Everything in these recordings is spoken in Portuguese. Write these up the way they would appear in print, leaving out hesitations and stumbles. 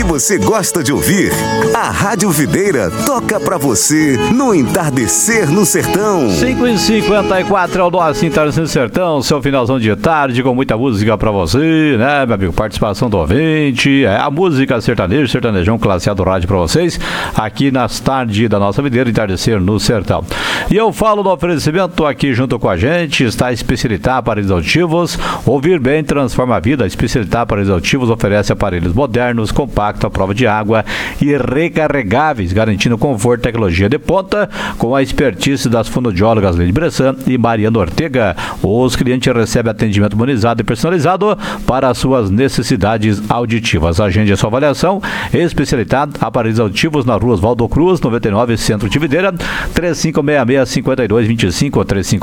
você gosta de ouvir. A Rádio Videira toca pra você no entardecer no sertão. 5h54 é o nosso entardecer no sertão, seu finalzão de tarde com muita música pra você, né, meu amigo? Participação do ouvinte, a música sertaneja, sertanejão classe A do rádio pra vocês, aqui nas tardes da nossa videira, entardecer no sertão. E eu falo do oferecimento aqui junto com a gente, está a Especialitar Aparelhos Auditivos. Ouvir bem transforma a vida. A Especialitar Aparelhos Auditivos oferece aparelhos modernos, compactos, à prova de água e recarregáveis, garantindo conforto e tecnologia de ponta, com a expertise das fonoaudiólogas Lili Bressan e Mariana Ortega. Os clientes recebem atendimento humanizado e personalizado para as suas necessidades auditivas. Agende a sua avaliação. Especialitar Aparelhos Auditivos na rua Oswaldo Cruz, 99, Centro de Videira, 3566-5225,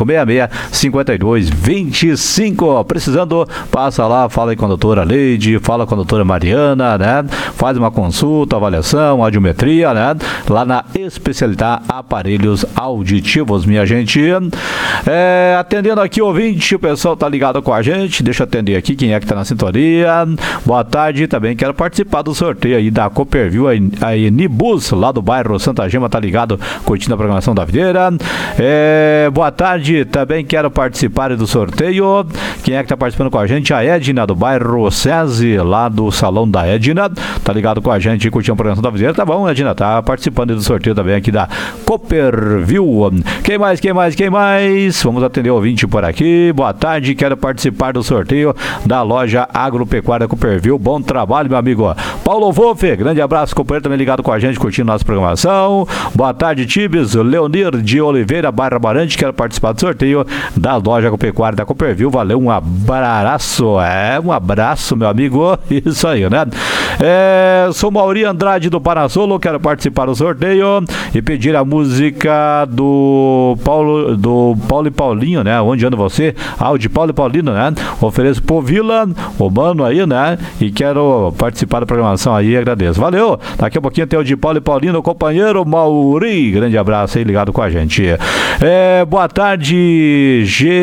3566-5225. Precisando, passa lá, fala aí com a doutora Leide, fala com a doutora Mariana, né? Faz uma consulta, avaliação, audiometria, né? Lá na Especialitar Aparelhos Auditivos, minha gente. Atendendo aqui o ouvinte, o pessoal tá ligado com a gente, deixa eu atender aqui quem é que tá na sintonia. Boa tarde, também quero participar do sorteio aí da Cooperview, a Enibus, lá do bairro Santa Gema, tá ligado, curtindo a programação da videira. Boa tarde, também quero participar do sorteio. Quem é que tá participando com a gente? A Edna, do bairro SESI, lá do salão da Edna, tá ligado com a gente, curtindo a programação da videira. Tá bom, Edna, tá participando do sorteio também aqui da Cooperview. Quem mais? Vamos atender o ouvinte por aqui. Boa tarde, quero participar do sorteio da loja Agropecuária Cooperview. Bom trabalho, meu amigo Paulo Wolff, grande abraço, companheiro, também ligado com a gente, curtindo nossa programação. Boa tarde, Tibes, Leonir de Oliveira, Barra Barante, quero participar do sorteio da loja Agropecuária da Cooperview. Valeu, um abraço, um abraço, meu amigo, isso aí, né? Sou Mauri Andrade do Parassolo, quero participar do sorteio e pedir a música do Paulo e Paulinho, né? Onde anda você? O de Paulo e Paulino, né? Ofereço por Vila, o mano aí, né? E quero participar da programação aí, agradeço. Valeu! Daqui a pouquinho tem o de Paulo e Paulino, companheiro Mauri, grande abraço aí, ligado com a gente. Boa tarde,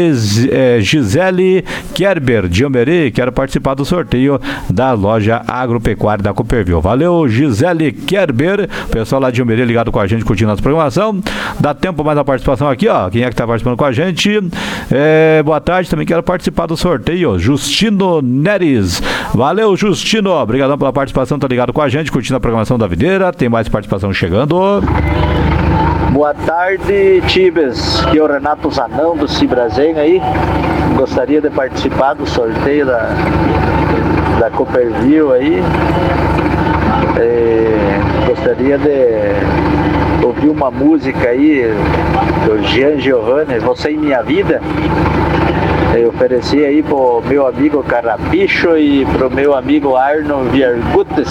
Gisele Kerber de Almeri, quero participar do sorteio da loja Agropecuária da Cooperview. Valeu, Gisele Kerber, pessoal lá de Almeri ligado com a gente, curtindo nossa programação. Dá tempo mais a participação aqui, ó. Quem é que tá participando com a gente? Boa tarde, também quero participar do sorteio, Justino Neres. Valeu, Justino, obrigadão pela participação, tá ligado com a gente, curtindo a programação da videira. Tem mais participação chegando. Boa tarde, Tibes. Aqui é o Renato Zanão do Cibrazen aí. Gostaria de participar do sorteio da Cooperview aí. Gostaria de ouvir uma música aí do Jean Giovanni, Você e Minha Vida. Eu ofereci aí pro meu amigo Carrapicho e pro meu amigo Arno Viergutes.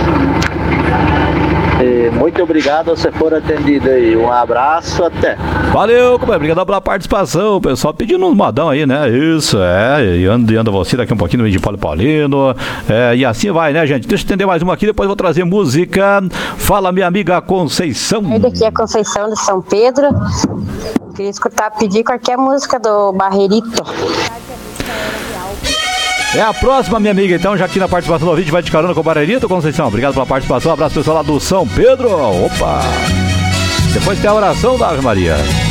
Muito obrigado, se for atendido aí. Um abraço, até. Valeu, companheiro, obrigado pela participação. O pessoal pedindo uns modão aí, né? Isso, e anda você daqui um pouquinho no meio de Paulo Paulino. E assim vai, né, gente? Deixa eu atender mais uma aqui, depois vou trazer música. Fala, minha amiga Conceição. Daqui é a Conceição de São Pedro. Queria pedir qualquer música do Barreirito. É a próxima, minha amiga, então, já aqui na participação do ouvinte, vai de carona com o Barreirito, Conceição. Obrigado pela participação, um abraço pessoal lá do São Pedro. Opa! Depois tem a oração da Ave Maria.